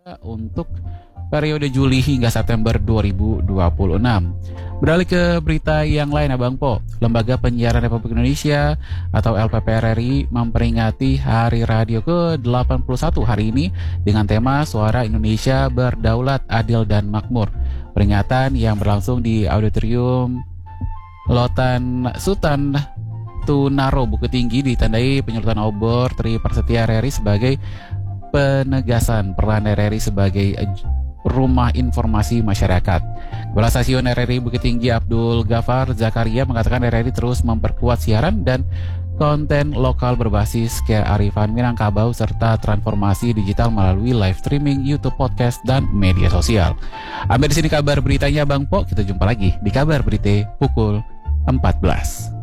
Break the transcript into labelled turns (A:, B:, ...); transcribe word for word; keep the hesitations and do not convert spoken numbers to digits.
A: untuk periode Juli hingga September dua ribu dua puluh enam. Beralih ke berita yang lain, Abang Po. Lembaga Penyiaran Republik Indonesia atau L P P R R I memperingati Hari Radio ke delapan puluh satu hari ini dengan tema Suara Indonesia Berdaulat, Adil dan Makmur. Peringatan yang berlangsung di Auditorium Lotan Sultan Tunaro Bukit Tinggi ditandai penyulutan obor Tri Prasetya R R I sebagai penegasan peran R R I sebagai rumah informasi masyarakat. Kepala Stasiun R R I Bukit Tinggi Abdul Ghafar Zakaria mengatakan R R I terus memperkuat siaran dan konten lokal berbasis kearifan Minangkabau serta transformasi digital melalui live streaming, YouTube, podcast, dan media sosial. Ambil di sini kabar beritanya, Bang Po. Kita jumpa lagi di kabar berita pukul empat belas.